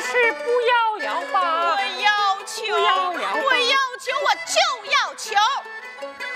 是不要了吧？ 我要求， 不要了吧我要求，我就要求。